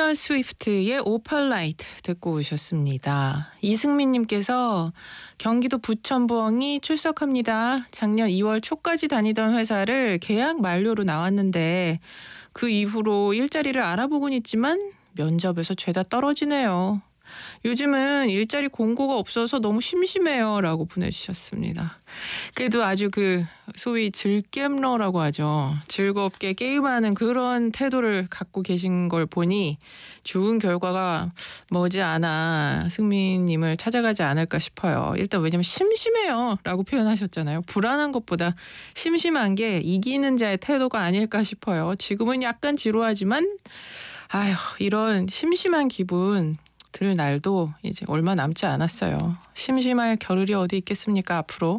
테일러 스위프트의 오팔라이트 듣고 오셨습니다. 이승민님께서 경기도 부천부엉이 출석합니다. 작년 2월 초까지 다니던 회사를 계약 만료로 나왔는데 그 이후로 일자리를 알아보곤 있지만 면접에서 죄다 떨어지네요. 요즘은 일자리 공고가 없어서 너무 심심해요 라고 보내주셨습니다. 그래도 아주 소위 즐겜러라고 하죠. 즐겁게 게임하는 그런 태도를 갖고 계신 걸 보니 좋은 결과가 머지않아 승민님을 찾아가지 않을까 싶어요. 일단 왜냐면 심심해요 라고 표현하셨잖아요. 불안한 것보다 심심한 게 이기는 자의 태도가 아닐까 싶어요. 지금은 약간 지루하지만 아휴 이런 심심한 기분 들 날도 이제 얼마 남지 않았어요. 심심할 겨를이 어디 있겠습니까 앞으로.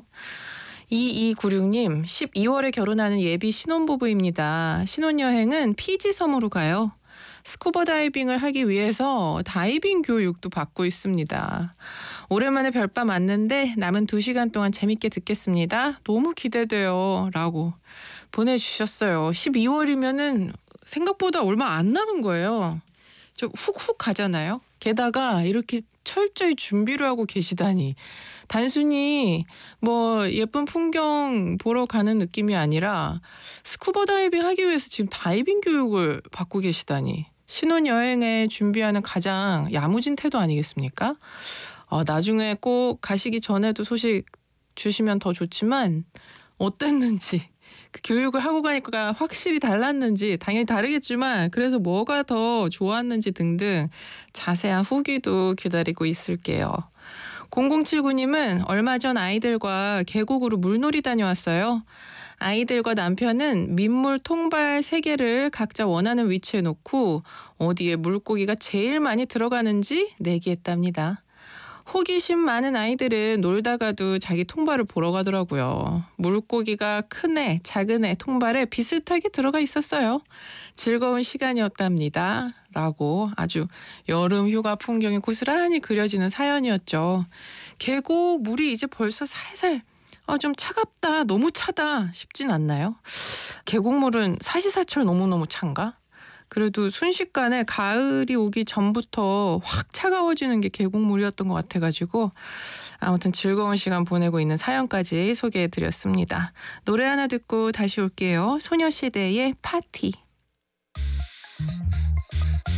2296님 12월에 결혼하는 예비 신혼부부입니다. 신혼여행은 피지섬으로 가요. 스쿠버 다이빙을 하기 위해서 다이빙 교육도 받고 있습니다. 오랜만에 별밤 왔는데 남은 2시간 동안 재밌게 듣겠습니다. 너무 기대돼요 라고 보내주셨어요. 12월이면은 생각보다 얼마 안 남은 거예요. 좀 훅훅 가잖아요. 게다가 이렇게 철저히 준비를 하고 계시다니. 단순히 뭐 예쁜 풍경 보러 가는 느낌이 아니라 스쿠버 다이빙 하기 위해서 지금 다이빙 교육을 받고 계시다니. 신혼여행에 준비하는 가장 야무진 태도 아니겠습니까? 나중에 꼭 가시기 전에도 소식 주시면 더 좋지만 어땠는지 그 교육을 하고 가니까 확실히 달랐는지 당연히 다르겠지만 그래서 뭐가 더 좋았는지 등등 자세한 후기도 기다리고 있을게요. 0079님은 얼마 전 아이들과 계곡으로 물놀이 다녀왔어요. 아이들과 남편은 민물 통발 3개를 각자 원하는 위치에 놓고 어디에 물고기가 제일 많이 들어가는지 내기했답니다. 호기심 많은 아이들은 놀다가도 자기 통발을 보러 가더라고요. 물고기가 큰 애, 작은 애 통발에 비슷하게 들어가 있었어요. 즐거운 시간이었답니다. 라고 아주 여름 휴가 풍경이 고스란히 그려지는 사연이었죠. 계곡 물이 이제 벌써 살살 좀 차갑다, 너무 차다 싶진 않나요? 계곡물은 사시사철 너무너무 찬가? 그래도 순식간에 가을이 오기 전부터 확 차가워지는 게 계곡물이었던 것 같아가지고 아무튼 즐거운 시간 보내고 있는 사연까지 소개해드렸습니다. 노래 하나 듣고 다시 올게요. 소녀시대의 파티.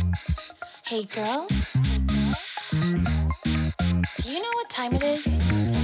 Hey girl, do you know what time it is?